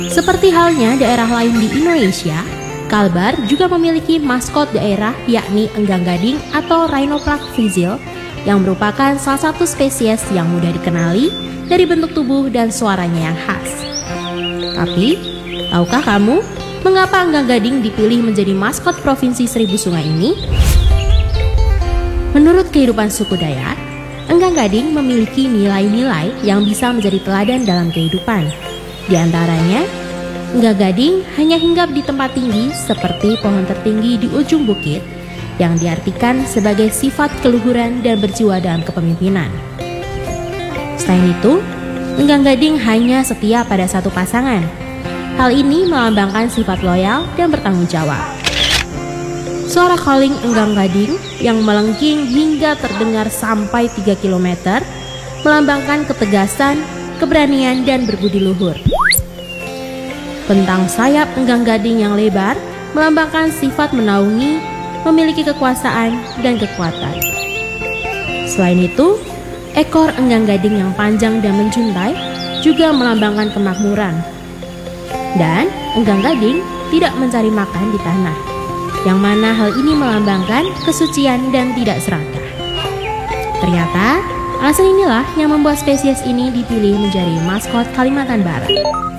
Seperti halnya daerah lain di Indonesia, Kalbar juga memiliki maskot daerah yakni enggang gading atau Rhinoprac vizil yang merupakan salah satu spesies yang mudah dikenali dari bentuk tubuh dan suaranya yang khas. Tapi, tahukah kamu mengapa enggang gading dipilih menjadi maskot Provinsi Seribu Sungai ini? Menurut kehidupan suku Dayak, enggang gading memiliki nilai-nilai yang bisa menjadi teladan dalam kehidupan. Di antaranya, enggang gading hanya hinggap di tempat tinggi seperti pohon tertinggi di ujung bukit yang diartikan sebagai sifat keluhuran dan berjiwa dalam kepemimpinan. Selain itu, enggang gading hanya setia pada satu pasangan. Hal ini melambangkan sifat loyal dan bertanggung jawab. Suara calling enggang gading yang melengking hingga terdengar sampai 3 km melambangkan ketegasan, keberanian, dan berbudi luhur. Bentang sayap enggang gading yang lebar melambangkan sifat menaungi, memiliki kekuasaan, dan kekuatan. Selain itu, ekor enggang gading yang panjang dan menjuntai juga melambangkan kemakmuran. Dan enggang gading tidak mencari makan di tanah, yang mana hal ini melambangkan kesucian dan tidak serakah. Ternyata, alasan inilah yang membuat spesies ini dipilih menjadi maskot Kalimantan Barat.